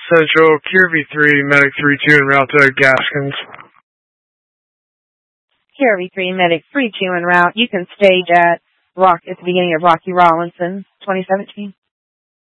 Central, Cure V3, Medic 3-2 en route to Gaskins. Cure V3, Medic 3-2 en route. You can stage at the beginning of Rocky Rollinson, 2017.